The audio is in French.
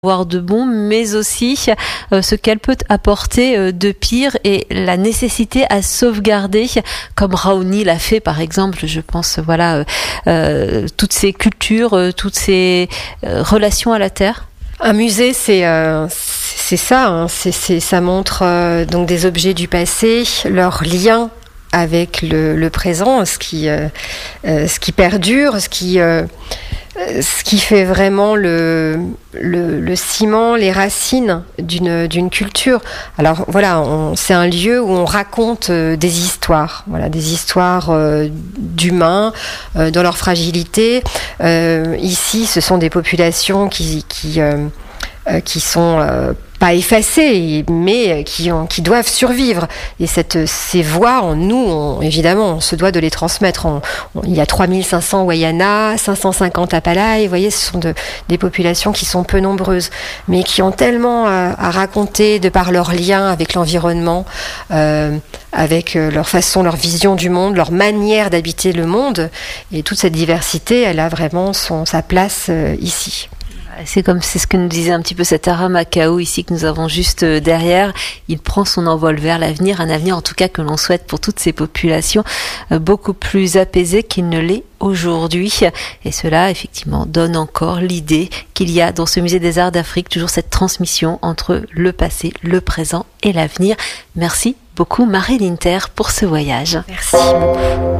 avoir de bon, mais aussi ce qu'elle peut apporter de pire et la nécessité à sauvegarder, comme Raoni l'a fait par exemple, je pense, toutes ces cultures, toutes ces relations à la terre. Un musée, c'est ça, hein. Ça montre donc des objets du passé, leur lien avec le présent, ce qui perdure, ce qui fait vraiment le ciment, les racines d'une culture. Alors voilà, c'est un lieu où on raconte des histoires, des histoires d'humains dans leur fragilité. Ici, ce sont des populations qui sont pas effacées, mais qui doivent survivre. Et ces voix, évidemment, on se doit de les transmettre. Il y a 3500 Wayana, 550 Apalai. Vous voyez, ce sont des populations qui sont peu nombreuses, mais qui ont tellement à raconter de par leur lien avec l'environnement, avec leur façon, leur vision du monde, leur manière d'habiter le monde. Et toute cette diversité, elle a vraiment sa place ici. C'est ce que nous disait un petit peu cet Ara Macao ici que nous avons juste derrière. Il prend son envol vers l'avenir, un avenir en tout cas que l'on souhaite pour toutes ces populations beaucoup plus apaisées qu'il ne l'est aujourd'hui. Et cela effectivement donne encore l'idée qu'il y a dans ce musée des Arts d'Afrique toujours cette transmission entre le passé, le présent et l'avenir. Merci beaucoup Marie Linter pour ce voyage. Merci beaucoup.